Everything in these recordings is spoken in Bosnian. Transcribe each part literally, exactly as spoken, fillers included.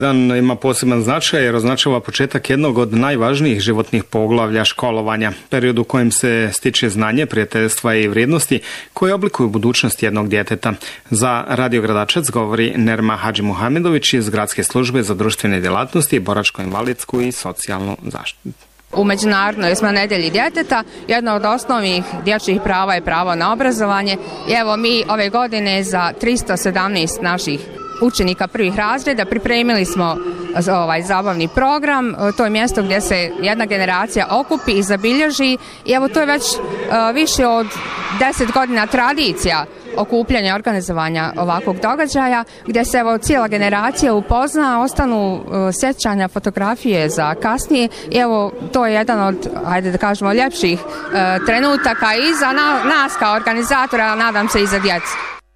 Dan ima poseban značaj jer označava početak jednog od najvažnijih životnih poglavlja školovanja, period u kojem se stiče znanje, prijateljstva i vrijednosti koje oblikuju budućnost jednog djeteta. Za Radio Gradačac govori Nerma Hadžimuhamedović iz Gradske službe za društvene djelatnosti, boračko-invalidsku i socijalnu zaštitu. U Međunarodnoj smo nedelji djeteta. Jedno od osnovnih dječjih prava je pravo na obrazovanje. I evo mi ove godine za tristo sedamnaest naših učenika prvih razreda pripremili smo ovaj zabavni program. To je mjesto gdje se jedna generacija okupi i zabilježi i evo to je već uh, više od deset godina tradicija okupljanja i organizovanja ovakvog događaja gdje se evo cijela generacija upozna, ostanu uh, sjećanja, fotografije za kasnije i evo to je jedan od, ajde da kažemo, ljepših uh, trenutaka i za na, nas kao organizatora, nadam se i za djecu.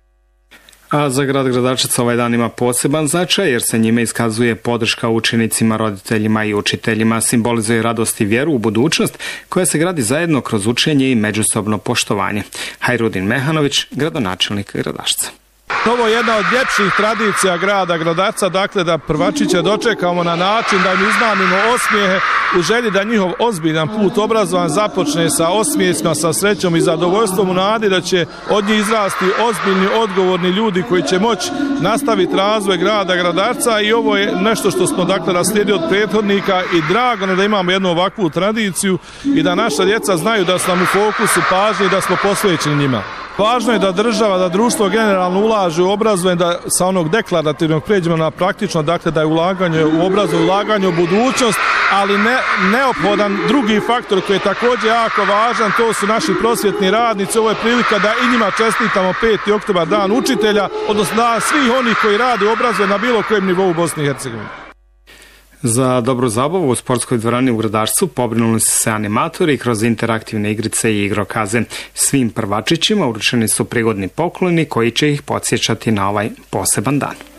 A za grad Gradačac ovaj dan ima poseban značaj jer se njime iskazuje podrška učenicima, roditeljima i učiteljima, simbolizuje radost i vjeru u budućnost koja se gradi zajedno kroz učenje i međusobno poštovanje. Hajrudin Mehanović, gradonačelnik Gradačca. Ovo je jedna od ljepših tradicija grada Gradačca, dakle da prvačiće dočekamo na način da im iznamimo osmijehe u želji da njihov ozbiljan put obrazovan započne sa osmijecima, sa srećom i zadovoljstvom u nadi da će od njih izrasti ozbiljni, odgovorni ljudi koji će moći nastaviti razvoj grada Gradačca i ovo je nešto što smo dakle naslijedili od prethodnika i drago nam da imamo jednu ovakvu tradiciju i da naša djeca znaju da su nam u fokusu pažnje i da smo posvećeni njima. Važno je da država, da društvo generalno ulaže u obrazovanje, da sa onog deklarativnog pređemo na praktično, dakle da je ulaganje u obrazovanje, ulaganje u budućnost, ali ne, neophodan drugi faktor koji je također jako važan, to su naši prosvjetni radnici. Ovo je prilika da i njima čestitamo peti oktobar, dan učitelja, odnosno dan svih onih koji rade u obrazovanju na bilo kojem nivou u Bosni i Hercegovini. Za dobru zabavu u sportskoj dvorani u Gradačcu pobrinuli su se animatori kroz interaktivne igrice i igrokaze. Svim prvačićima uručeni su prigodni pokloni koji će ih podsjećati na ovaj poseban dan.